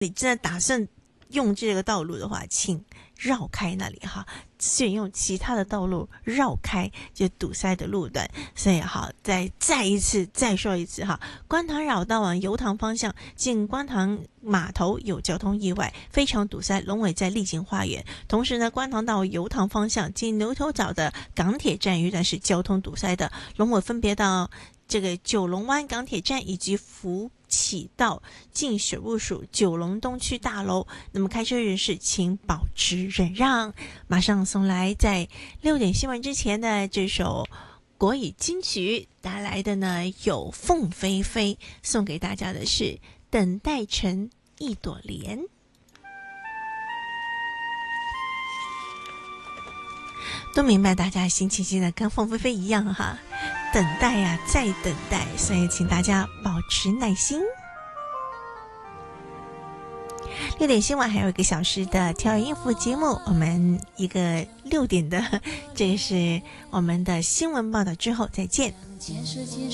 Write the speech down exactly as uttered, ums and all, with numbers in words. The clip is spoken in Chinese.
你真的打算用这个道路的话，请绕开那里哈，选用其他的道路绕开就堵塞的路段。所以好，再再一次再说一次哈，观塘绕道往油塘方向进观塘码头有交通意外，非常堵塞，龙尾在丽景花园。同时呢，观塘到油塘方向进牛头角的港铁站一段是交通堵塞的，龙尾分别到这个九龙湾港铁站以及福启道进水务署九龙东区大楼。那么开车人士请保持忍让。马上送来在六点新闻之前的这首国语金曲，带来的呢有凤飞飞，送给大家的是等待成一朵莲。都明白大家心情现在跟凤飞飞一样哈，等待呀、啊，再等待，所以请大家保持耐心。六点新闻还有一个小时的跳跃音符节目，我们一个六点的，这个是我们的新闻报道之后再见。